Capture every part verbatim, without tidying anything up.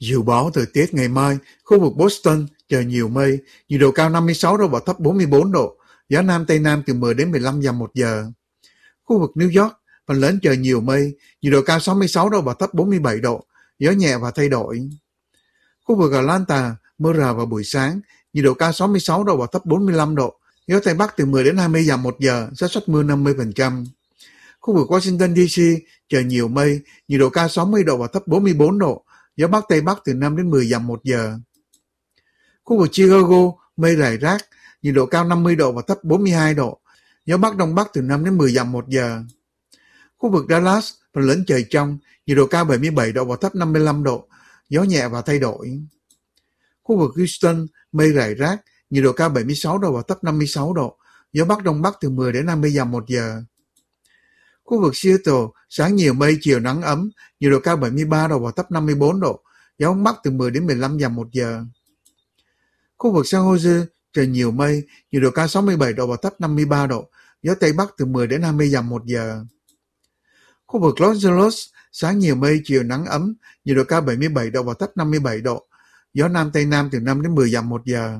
Dự báo thời tiết ngày mai, khu vực Boston trời nhiều mây, nhiệt độ cao năm mươi sáu độ và thấp bốn mươi bốn độ, gió Nam Tây Nam từ mười đến mười lăm dặm một giờ. Khu vực New York, phần lớn trời nhiều mây, nhiệt độ cao sáu mươi sáu độ và thấp bốn mươi bảy độ, gió nhẹ và thay đổi. Khu vực Atlanta, mưa rào vào buổi sáng, nhiệt độ cao sáu mươi sáu độ và thấp bốn mươi lăm độ, gió Tây Bắc từ mười đến hai mươi dặm một giờ, xác suất mưa năm mươi phần trăm. Khu vực Washington đê xê, trời nhiều mây, nhiệt độ cao sáu mươi độ và thấp bốn mươi bốn độ, gió Bắc Tây Bắc từ năm đến mười dặm một giờ. Khu vực Chicago, mây rải rác, nhiệt độ cao năm mươi độ và thấp bốn mươi hai độ, gió Bắc Đông Bắc từ năm đến mười dặm một giờ. Khu vực Dallas, phần lớn trời trong, nhiệt độ cao bảy mươi bảy độ và thấp năm mươi lăm độ, gió nhẹ và thay đổi. Khu vực Houston, mây rải rác, nhiệt độ cao bảy mươi sáu độ và thấp năm mươi sáu độ, gió Bắc Đông Bắc từ mười đến hai mươi dặm một giờ. Khu vực Seattle, sáng nhiều mây, chiều nắng ấm, nhiệt độ cao bảy mươi ba độ và thấp năm mươi bốn độ, gió Đông Bắc từ mười đến mười lăm dặm một giờ. Khu vực San Jose, trời nhiều mây, nhiệt độ cao sáu mươi bảy độ và thấp năm mươi ba độ, gió Tây Bắc từ mười đến hai mươi dặm một giờ. Khu vực Los Angeles, sáng nhiều mây, chiều nắng ấm, nhiệt độ cao bảy mươi bảy độ và thấp năm mươi bảy độ, gió Nam Tây Nam từ năm đến mười dặm một giờ.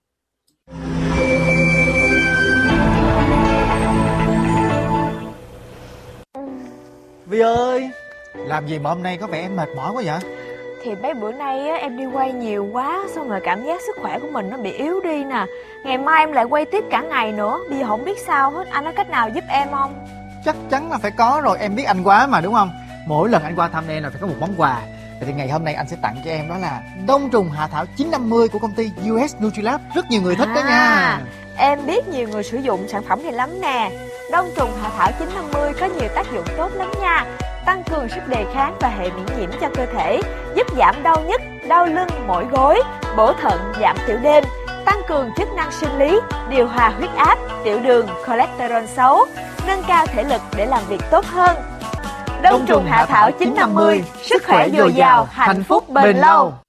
Vi ơi, làm gì mà hôm nay có vẻ em mệt mỏi quá vậy? Thì mấy bữa nay á, em đi quay nhiều quá, xong rồi cảm giác sức khỏe của mình nó bị yếu đi nè. Ngày mai em lại quay tiếp cả ngày nữa, bây giờ không biết sao hết. Anh có cách nào giúp em không? Chắc chắn là phải có rồi, em biết anh quá mà đúng không? Mỗi lần anh qua thăm em là phải có một món quà. Vậy thì ngày hôm nay anh sẽ tặng cho em đó là đông trùng hạ thảo chín năm mươi của công ty u ét Nutrilab. Rất nhiều người thích à, đó nha. Em biết nhiều người sử dụng sản phẩm này lắm nè. Đông trùng hạ thảo chín năm mươi có nhiều tác dụng tốt lắm nha. Tăng cường sức đề kháng và hệ miễn nhiễm cho cơ thể, giúp giảm đau nhức, đau lưng, mỏi gối, bổ thận, giảm tiểu đêm, tăng cường chức năng sinh lý, điều hòa huyết áp, tiểu đường, cholesterol xấu, nâng cao thể lực để làm việc tốt hơn. Đông trùng hạ thảo chín năm mươi, sức khỏe dồi dào, hạnh phúc bền lâu.